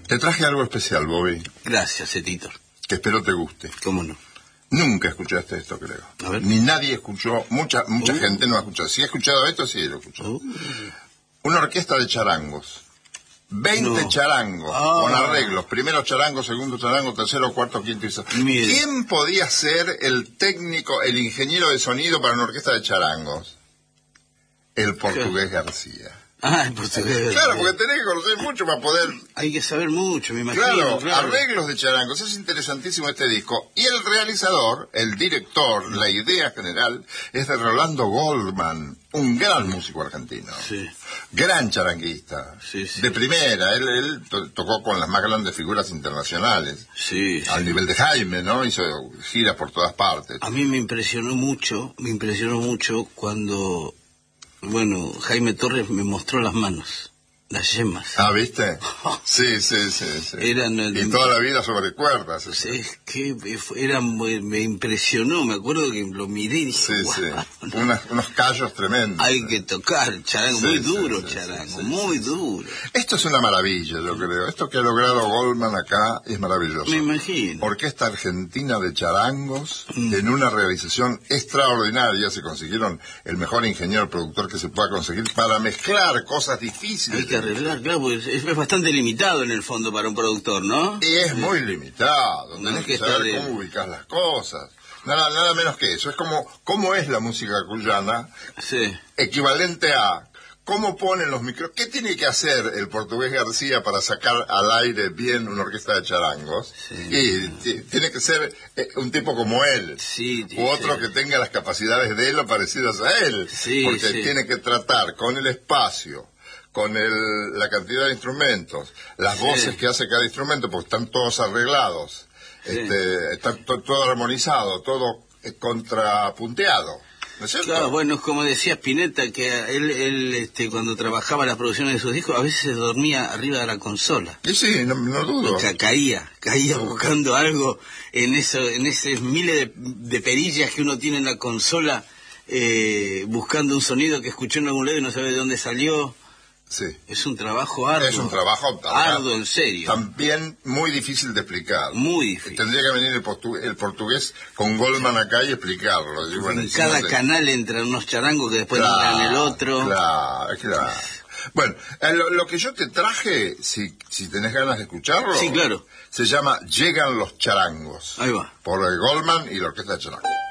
Te traje algo especial, Bobby, Gracias, Etito. que espero te guste. ¿Cómo no? Nunca escuchaste esto, creo. A ver. Ni nadie escuchó, mucha gente no ha escuchado. Si ha escuchado esto, sí lo escuchó. Una orquesta de charangos. 20 No. charangos, con arreglos. Primero charango, segundo charango, tercero, cuarto, quinto y sexto. Mire. ¿Quién podía ser el técnico, el ingeniero de sonido para una orquesta de charangos? El portugués García. Ah, el portugués. Claro, porque tenés que conocer mucho para poder... Hay que saber mucho, me imagino. Claro, arreglos de charangos. Es interesantísimo este disco. Y el realizador, el director, la idea general, es de Rolando Goldman, un gran músico argentino. Sí. Gran charanguista. Sí, sí. De primera. Él tocó con las más grandes figuras internacionales. Sí, sí. Al nivel de Jaime, ¿no? Hizo giras por todas partes. A mí me impresionó mucho cuando, bueno, Jaime Torres me mostró las manos, las yemas. Ah, ¿viste? Sí. Eran y toda la vida sobre cuerdas. Es que me impresionó, me acuerdo que lo miré y dije, Sí. Unos callos tremendos. Hay que tocar charango, Sí, muy sí, duro sí, charango, sí, muy sí. duro. Esto es una maravilla, yo creo. Esto que ha logrado Goldman acá es maravilloso. Me imagino. Orquesta Argentina de Charangos, en una realización extraordinaria. Se consiguieron el mejor ingeniero productor que se pueda conseguir para mezclar cosas difíciles. Hay que arreglar, claro, pues es bastante limitado en el fondo para un productor, ¿no? Y es muy limitado. Una Tenés que orquesta saber de- cómo ubicas las cosas. Nada menos que eso. Es cómo es la música cuyana, Sí. equivalente a cómo ponen los micros. ¿Qué tiene que hacer el portugués García para sacar al aire bien una orquesta de charangos? Sí. Y tiene que ser un tipo como él. Sí, U otro que tenga las capacidades de él o parecidas a él. Sí, porque sí. tiene que tratar con el espacio, con la cantidad de instrumentos, las Sí. voces que hace cada instrumento, porque están todos arreglados. Sí. Está todo armonizado, todo contrapunteado, ¿no es cierto? Claro, bueno, es como decía Spinetta, que él cuando trabajaba las producciones de sus discos, a veces se dormía arriba de la consola. Y sí, no dudo. Caía buscando algo en esos miles de perillas que uno tiene en la consola, buscando un sonido que escuchó en algún lado y no sabe de dónde salió. Sí. Es un trabajo arduo. Es un trabajo arduo, en serio. También muy difícil de explicar. Muy difícil. Tendría que venir el portugués con Goldman acá y explicarlo. Y bueno, En cada canal entran unos charangos que después entran en el otro. Claro. Bueno, lo que yo te traje, si tenés ganas de escucharlo, Sí, claro. se llama Llegan los charangos. Ahí va. Por Goldman y la Orquesta de Charangos.